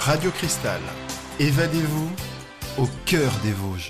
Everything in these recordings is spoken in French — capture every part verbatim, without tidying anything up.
Radio Cristal, évadez-vous au cœur des Vosges.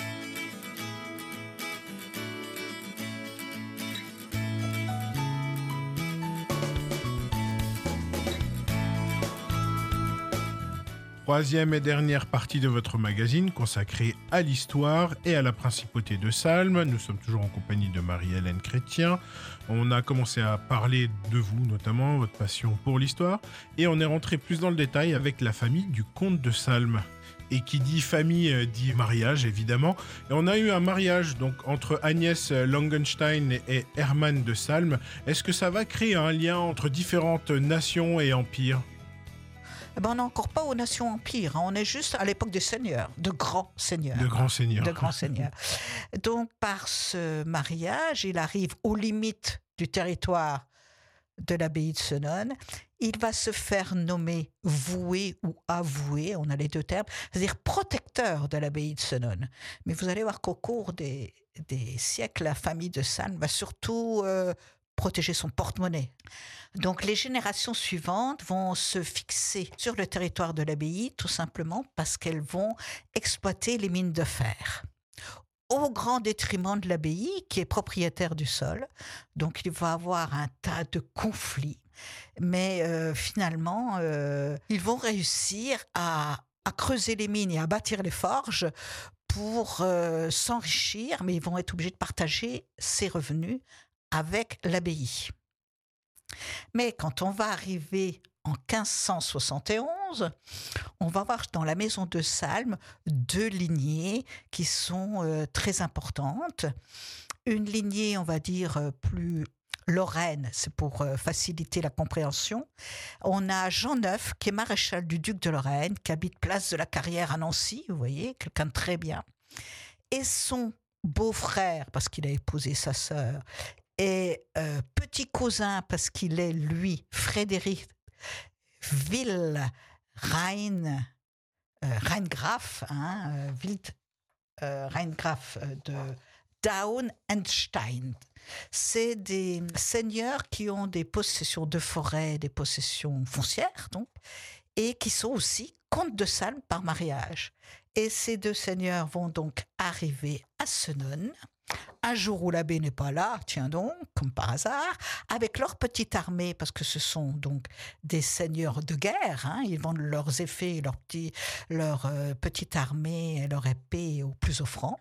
Troisième et dernière partie de votre magazine consacrée à l'histoire et à la principauté de Salm. Nous sommes toujours en compagnie de Marie-Hélène Chrétien. On a commencé à parler de vous, notamment, votre passion pour l'histoire. Et on est rentré plus dans le détail avec la famille du comte de Salm. Et qui dit famille euh, dit mariage, évidemment. Et on a eu un mariage donc entre Agnès Langenstein et Hermann de Salm. Est-ce que ça va créer un lien entre différentes nations et empires ? Eh ben, on n'est encore pas aux nations empires, hein. On est juste à l'époque des seigneurs, de grands seigneurs. De grands seigneurs. De grands seigneurs. Donc, par ce mariage, il arrive aux limites du territoire de l'abbaye de Senones. Il va se faire nommer voué ou avoué, on a les deux termes, c'est-à-dire protecteur de l'abbaye de Senones. Mais vous allez voir qu'au cours des, des siècles, la famille de Salm va surtout euh, protéger son porte-monnaie. Donc les générations suivantes vont se fixer sur le territoire de l'abbaye tout simplement parce qu'elles vont exploiter les mines de fer, au grand détriment de l'abbaye qui est propriétaire du sol. Donc il va y avoir un tas de conflits, mais euh, finalement euh, ils vont réussir à, à creuser les mines et à bâtir les forges pour euh, s'enrichir, mais ils vont être obligés de partager ces revenus avec l'abbaye. Mais quand on va arriver en quinze cent soixante et onze, on va voir dans la maison de Salm deux lignées qui sont euh, très importantes. Une lignée, on va dire, euh, plus lorraine, c'est pour euh, faciliter la compréhension. On a Jean neuf, qui est maréchal du duc de Lorraine, qui habite place de la Carrière à Nancy, vous voyez, quelqu'un de très bien. Et son beau-frère, parce qu'il a épousé sa sœur, et euh, petit cousin, parce qu'il est, lui, Frédéric Wilhelm Rhein, euh, Rheingraf, hein, euh, Wild, euh, Rheingraf de Dauenstein. C'est des seigneurs qui ont des possessions de forêt, des possessions foncières, donc, et qui sont aussi comtes de Salm par mariage. Et ces deux seigneurs vont donc arriver à Senones, un jour où l'abbé n'est pas là, tiens donc, comme par hasard, avec leur petite armée, parce que ce sont donc des seigneurs de guerre, hein, ils vendent leurs effets, leur, petit, leur euh, petite armée, leur épée au plus offrant.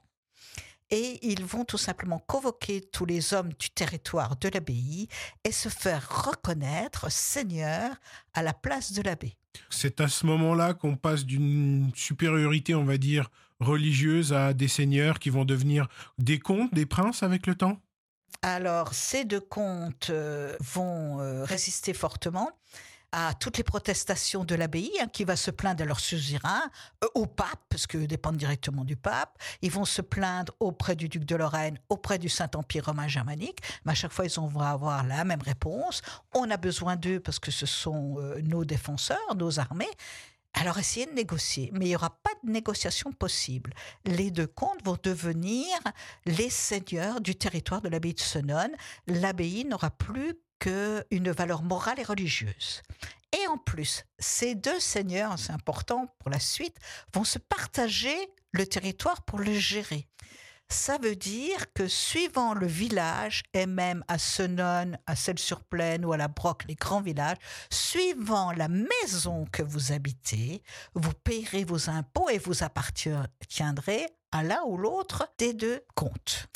Et ils vont tout simplement convoquer tous les hommes du territoire de l'abbaye et se faire reconnaître seigneur à la place de l'abbé. C'est à ce moment-là qu'on passe d'une supériorité, on va dire, religieuse à des seigneurs qui vont devenir des comtes, des princes avec le temps ? Alors, ces deux comtes euh, vont euh, résister fortement à toutes les protestations de l'abbaye, hein, qui va se plaindre à leur suzerain, euh, au pape, parce qu'eux dépendent directement du pape. Ils vont se plaindre auprès du duc de Lorraine, auprès du Saint-Empire romain germanique, mais à chaque fois, ils vont avoir la même réponse. On a besoin d'eux parce que ce sont euh, nos défenseurs, nos armées. Alors, essayez de négocier, mais il n'y aura pas de négociation possible. Les deux comtes vont devenir les seigneurs du territoire de l'abbaye de Senones. L'abbaye n'aura plus qu'une valeur morale et religieuse. Et en plus, ces deux seigneurs, c'est important pour la suite, vont se partager le territoire pour le gérer. Ça veut dire que suivant le village, et même à Senones, à Celles-sur-Plaine ou à la Broc, les grands villages, suivant la maison que vous habitez, vous payerez vos impôts et vous appartiendrez à l'un ou l'autre des deux comtes.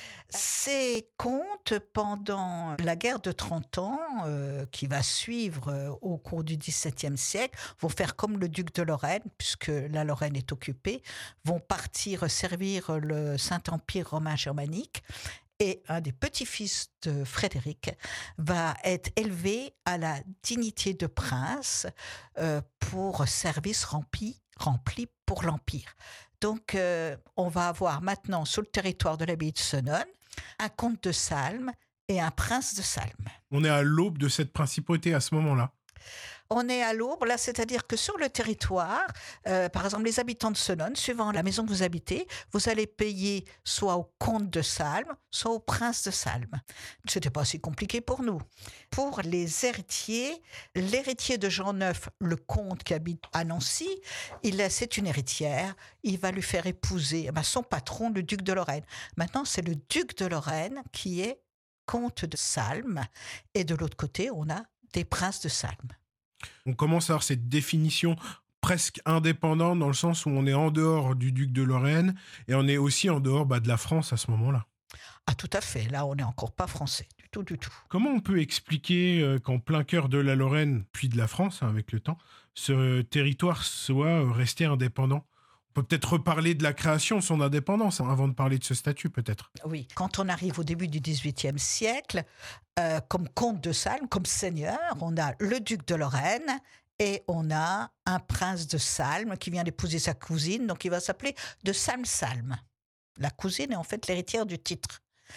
Ces comtes, pendant la guerre de trente ans, euh, qui va suivre euh, au cours du dix-septième siècle, vont faire comme le duc de Lorraine, puisque la Lorraine est occupée, vont partir servir le Saint-Empire romain germanique. Et un des petits-fils de Frédéric va être élevé à la dignité de prince euh, pour service rempli, rempli pour l'Empire. Donc, euh, on va avoir maintenant, sur le territoire de l'abbaye de Senones, un comte de Salm et un prince de Salm. On est à l'aube de cette principauté à ce moment-là. On est à l'aube, là, c'est-à-dire que sur le territoire, euh, par exemple, les habitants de Senones, suivant la maison que vous habitez, vous allez payer soit au comte de Salm, soit au prince de Salm. Ce n'était pas si compliqué pour nous. Pour les héritiers, l'héritier de Jean neuf, le comte qui habite à Nancy, il, c'est une héritière, il va lui faire épouser eh bien, son patron, le duc de Lorraine. Maintenant, c'est le duc de Lorraine qui est comte de Salm, et de l'autre côté, on a des princes de Salm. On commence à avoir cette définition presque indépendante dans le sens où on est en dehors du duc de Lorraine et on est aussi en dehors bah, de la France à ce moment-là. Ah tout à fait, là on n'est encore pas français, du tout, du tout. Comment on peut expliquer euh, qu'en plein cœur de la Lorraine, puis de la France hein, avec le temps, ce territoire soit resté indépendant ? On peut peut-être reparler de la création de son indépendance hein, avant de parler de ce statut peut-être. Oui, quand on arrive au début du dix-huitième siècle, euh, comme comte de Salm, comme seigneur, on a le duc de Lorraine et on a un prince de Salm qui vient d'épouser sa cousine, donc il va s'appeler de Salm-Salm. La cousine est en fait l'héritière du titre.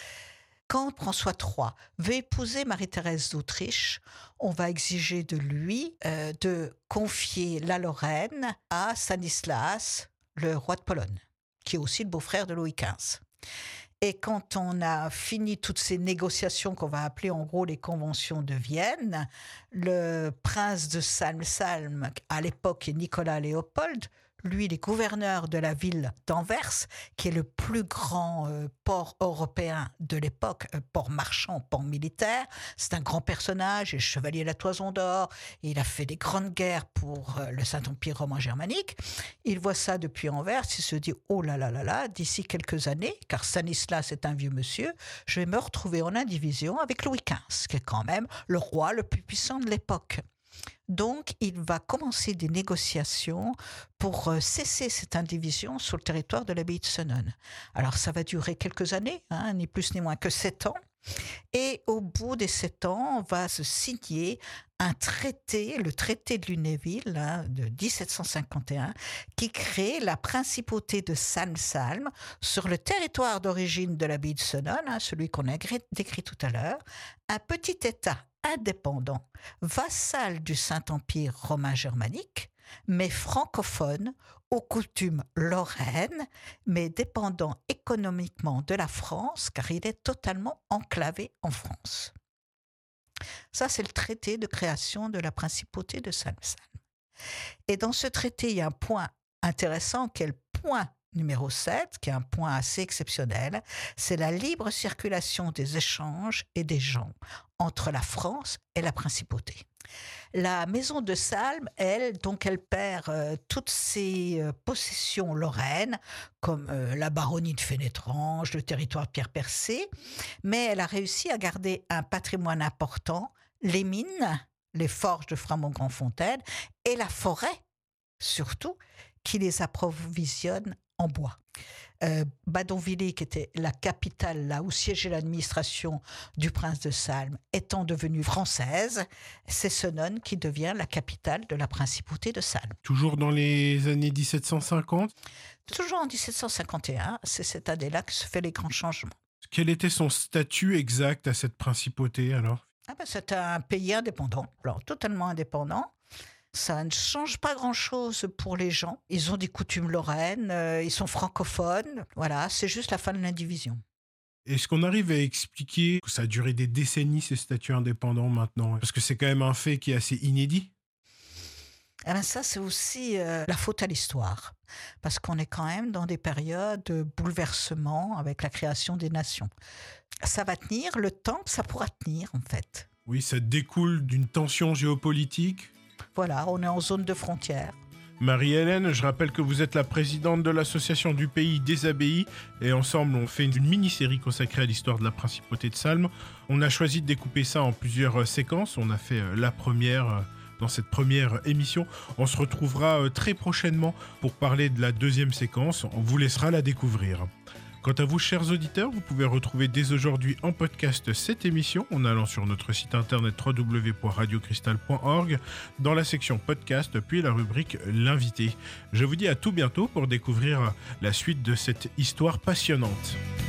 Quand François trois veut épouser Marie-Thérèse d'Autriche, on va exiger de lui euh, de confier la Lorraine à Stanislas, le roi de Pologne, qui est aussi le beau-frère de Louis quinze. Et quand on a fini toutes ces négociations qu'on va appeler en gros les conventions de Vienne, le prince de Salm-Salm, à l'époque est Nicolas Léopold, lui, il est gouverneur de la ville d'Anvers, qui est le plus grand euh, port européen de l'époque, euh, port marchand, port militaire. C'est un grand personnage, il est chevalier de la Toison d'Or, et il a fait des grandes guerres pour euh, le Saint-Empire romain germanique. Il voit ça depuis Anvers, il se dit « Oh là là là là, d'ici quelques années, car Stanislas est un vieux monsieur, je vais me retrouver en indivision avec Louis quinze, qui est quand même le roi le plus puissant de l'époque. » Donc, il va commencer des négociations pour cesser cette indivision sur le territoire de l'abbaye de Senones. Alors, ça va durer quelques années, hein, ni plus ni moins que sept ans. Et au bout des sept ans, on va se signer un traité, le traité de Lunéville hein, de dix-sept cent cinquante et un, qui crée la principauté de Salm-Salm sur le territoire d'origine de l'abbaye de Senones, hein, celui qu'on a décrit tout à l'heure, un petit État indépendant, vassal du Saint-Empire romain germanique, mais francophone, aux coutumes lorraines, mais dépendant économiquement de la France, car il est totalement enclavé en France. Ça, c'est le traité de création de la principauté de Salm-Salm. Et dans ce traité, il y a un point intéressant qui est le point numéro sept, qui est un point assez exceptionnel, c'est la libre circulation des échanges et des gens entre la France et la principauté. La maison de Salm, elle, donc elle perd euh, toutes ses euh, possessions lorraines, comme euh, la baronnie de Fénétrange, le territoire de Pierre-Percé, mais elle a réussi à garder un patrimoine important, les mines, les forges de Framont-Grandfontaine et la forêt, surtout, qui les approvisionne en bois. Euh, Badonviller, qui était la capitale, là où siégeait l'administration du prince de Salm, étant devenue française, c'est Senones qui devient la capitale de la principauté de Salm. Toujours dans les années dix-sept cent cinquante ? Toujours en dix-sept cent cinquante et un, c'est cette année-là que se fait les grands changements. Quel était son statut exact à cette principauté alors ? Ah ben, c'est un pays indépendant, alors totalement indépendant. Ça ne change pas grand-chose pour les gens. Ils ont des coutumes lorraines, euh, ils sont francophones. Voilà, c'est juste la fin de l'indivision. Est-ce qu'on arrive à expliquer que ça a duré des décennies, ces statuts indépendants maintenant ? Parce que c'est quand même un fait qui est assez inédit. Eh bien ça, c'est aussi euh, la faute à l'histoire. Parce qu'on est quand même dans des périodes de bouleversement avec la création des nations. Ça va tenir, le temps, ça pourra tenir en fait. Oui, ça découle d'une tension géopolitique. Voilà, on est en zone de frontière. Marie-Hélène, je rappelle que vous êtes la présidente de l'association du pays des abbayes et ensemble on fait une mini-série consacrée à l'histoire de la principauté de Salm. On a choisi de découper ça en plusieurs séquences. On a fait la première dans cette première émission. On se retrouvera très prochainement pour parler de la deuxième séquence. On vous laissera la découvrir. Quant à vous, chers auditeurs, vous pouvez retrouver dès aujourd'hui en podcast cette émission en allant sur notre site internet w w w point radio cristal point org dans la section podcast, puis la rubrique L'invité. Je vous dis à tout bientôt pour découvrir la suite de cette histoire passionnante.